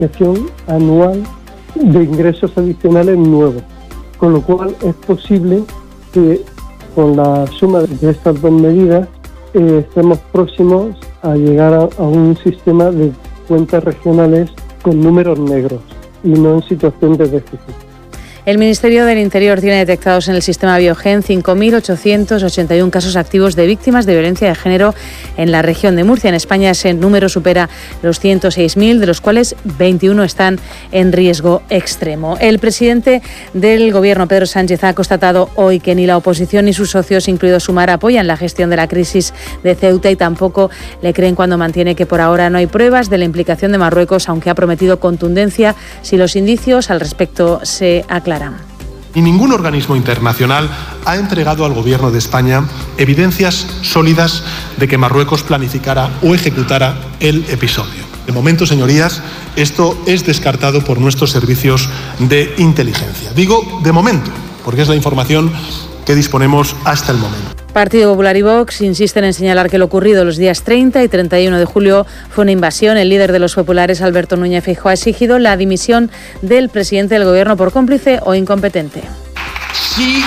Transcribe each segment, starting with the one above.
financiación anual de ingresos adicionales nuevos, con lo cual es posible que con la suma de estas dos medidas estemos próximos a llegar a un sistema de cuentas regionales con números negros y no en situación de déficit. El Ministerio del Interior tiene detectados en el sistema Biogen 5.881 casos activos de víctimas de violencia de género en la región de Murcia. En España ese número supera los 106.000, de los cuales 21 están en riesgo extremo. El presidente del Gobierno, Pedro Sánchez, ha constatado hoy que ni la oposición ni sus socios, incluido Sumar, apoyan la gestión de la crisis de Ceuta y tampoco le creen cuando mantiene que por ahora no hay pruebas de la implicación de Marruecos, aunque ha prometido contundencia si los indicios al respecto se aclaran. Y ningún organismo internacional ha entregado al Gobierno de España evidencias sólidas de que Marruecos planificara o ejecutara el episodio. De momento, señorías, esto es descartado por nuestros servicios de inteligencia. Digo de momento, porque es la información que disponemos hasta el momento. Partido Popular y Vox insisten en señalar que lo ocurrido los días 30 y 31 de julio fue una invasión. El líder de los populares, Alberto Núñez Feijóo, ha exigido la dimisión del presidente del Gobierno por cómplice o incompetente. Si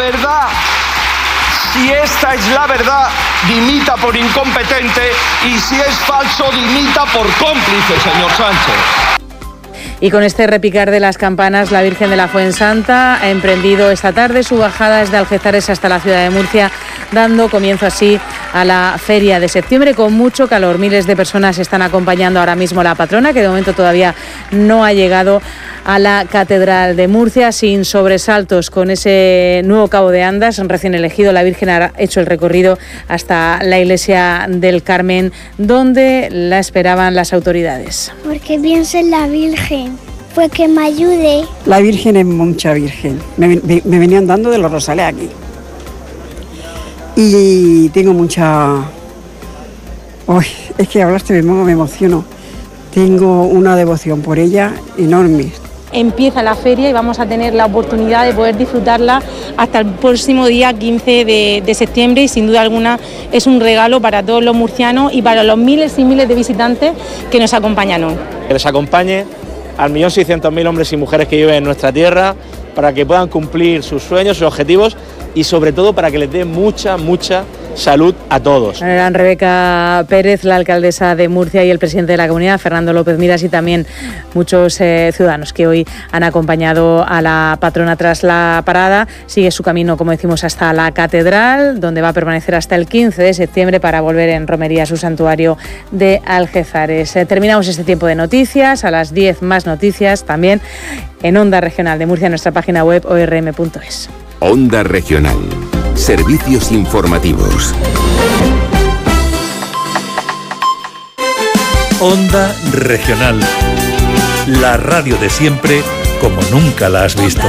esta es la verdad, dimita por incompetente, y si es falso, dimita por cómplice, señor Sánchez. Y con este repicar de las campanas, la Virgen de la Fuensanta ha emprendido esta tarde su bajada desde Algeciras hasta la ciudad de Murcia, dando comienzo así a la feria de septiembre con mucho calor. Miles de personas están acompañando ahora mismo a la patrona, que de momento todavía no ha llegado a la Catedral de Murcia, sin sobresaltos. Con ese nuevo cabo de Andas recién elegido, la Virgen ha hecho el recorrido hasta la iglesia del Carmen, donde la esperaban las autoridades. Porque pienso en la Virgen, pues que me ayude. La Virgen es mucha Virgen. Me venían dando de los rosales aquí. Y tengo mucha... Uy, es que hablaste me emociono. Tengo una devoción por ella enorme. Empieza la feria y vamos a tener la oportunidad de poder disfrutarla hasta el próximo día 15 de septiembre, y sin duda alguna es un regalo para todos los murcianos y para los miles y miles de visitantes que nos acompañan hoy. Que les acompañe al 1.600.000 hombres y mujeres que viven en nuestra tierra, para que puedan cumplir sus sueños, sus objetivos, y sobre todo para que les dé mucha salud a todos. Eran Rebeca Pérez, la alcaldesa de Murcia, y el presidente de la comunidad, Fernando López Miras, y también muchos ciudadanos que hoy han acompañado a la patrona tras la parada. Sigue su camino, como decimos, hasta la catedral, donde va a permanecer hasta el 15 de septiembre para volver en romería a su santuario de Algeciras. Terminamos este tiempo de noticias. A las 10 más noticias también en Onda Regional de Murcia, en nuestra página web orm.es. Onda Regional. Servicios informativos. Onda Regional. La radio de siempre, como nunca la has visto.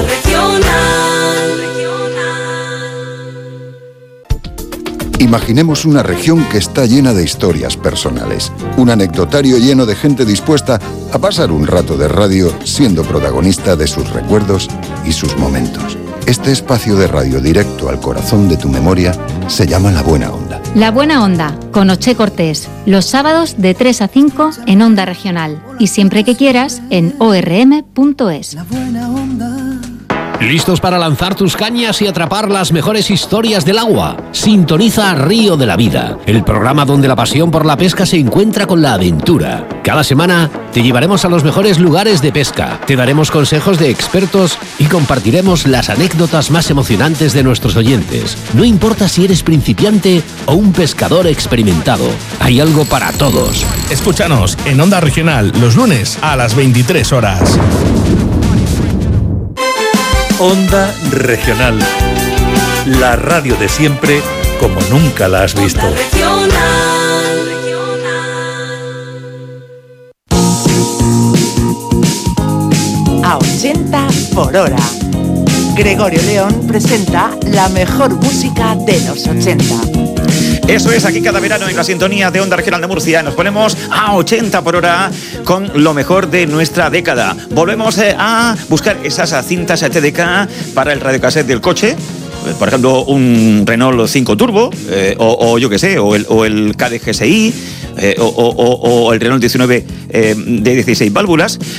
Imaginemos una región que está llena de historias personales. Un anecdotario lleno de gente dispuesta a pasar un rato de radio siendo protagonista de sus recuerdos y sus momentos. Este espacio de radio directo al corazón de tu memoria se llama La Buena Onda. La Buena Onda, con Oche Cortés, los sábados de 3 a 5 en Onda Regional y siempre que quieras en orm.es. ¿Listos para lanzar tus cañas y atrapar las mejores historias del agua? Sintoniza Río de la Vida, el programa donde la pasión por la pesca se encuentra con la aventura. Cada semana te llevaremos a los mejores lugares de pesca, te daremos consejos de expertos y compartiremos las anécdotas más emocionantes de nuestros oyentes. No importa si eres principiante o un pescador experimentado, hay algo para todos. Escúchanos en Onda Regional los lunes a las 23 horas. Onda Regional. La radio de siempre, como nunca la has visto. A 80 por hora. Gregorio León presenta la mejor música de los 80. Eso es, aquí cada verano en la sintonía de Onda Regional de Murcia nos ponemos a 80 por hora con lo mejor de nuestra década. Volvemos a buscar esas cintas TDK para el radiocassette del coche. Por ejemplo, un Renault 5 Turbo, o yo qué sé, o el Kadett GSI, o el Renault 19 de 16 válvulas,